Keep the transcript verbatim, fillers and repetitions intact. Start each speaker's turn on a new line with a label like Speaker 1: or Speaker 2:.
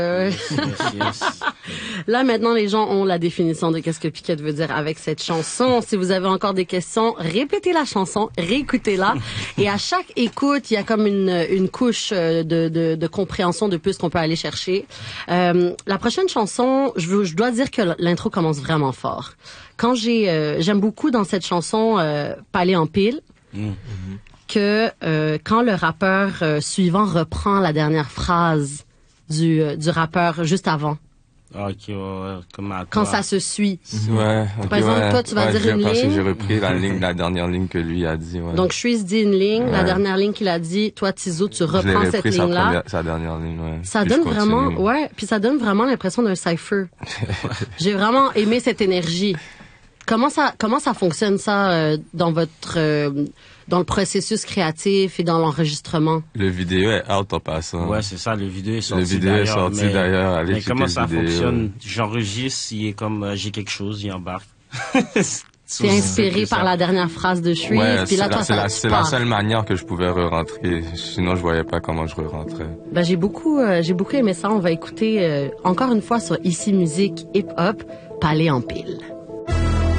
Speaker 1: Euh... Yes, yes. Là, maintenant, les gens ont la définition de qu'est-ce que Piquette veut dire avec cette chanson. Si vous avez encore des questions, répétez la chanson, réécoutez-la. Et à chaque écoute, il y a comme une, une couche de, de, de compréhension de plus qu'on peut aller chercher. Euh, la prochaine chanson, je, veux, je dois dire que l'intro commence vraiment fort. Quand j'ai, euh, j'aime beaucoup dans cette chanson euh, Palais en pile, mm-hmm. que euh, quand le rappeur euh, suivant reprend la dernière phrase du, euh, du rappeur juste avant.
Speaker 2: Ok, ouais, ouais, comme à
Speaker 1: quand ça se suit.
Speaker 3: Ouais. Okay,
Speaker 1: Par exemple,
Speaker 3: ouais.
Speaker 1: toi, tu vas
Speaker 3: ouais,
Speaker 1: dire une ligne.
Speaker 3: J'ai repris la ligne, la dernière ligne que lui a dit. Ouais.
Speaker 1: Donc, Suisse dit une ligne, ouais. La dernière ligne qu'il a dit. Toi, Tizo, tu reprends cette ligne-là.
Speaker 3: Sa, première, sa dernière ligne, ouais.
Speaker 1: Ça puis donne vraiment, ouais. Puis ça donne vraiment l'impression d'un cypher. J'ai vraiment aimé cette énergie. Comment ça, comment ça fonctionne ça euh, dans votre, euh, dans le processus créatif et dans l'enregistrement?
Speaker 3: Le vidéo est out en passant.
Speaker 2: Ouais, c'est ça. Le vidéo est sorti.
Speaker 3: Le vidéo est sorti d'ailleurs. Allez,
Speaker 2: mais comment ça vidéo. fonctionne? J'enregistre, il est comme euh, j'ai quelque chose, il embarque.
Speaker 1: C'est inspiré par la dernière phrase de Suisse.
Speaker 3: Ouais,
Speaker 1: puis là, toi,
Speaker 3: c'est
Speaker 1: ça,
Speaker 3: la, c'est la seule manière que je pouvais re-rentrer. Sinon, je voyais pas comment je re-rentrais.
Speaker 1: Ben, j'ai beaucoup, euh, j'ai beaucoup aimé ça. On va écouter euh, encore une fois sur Ici Musique Hip Hop, Palais en pile.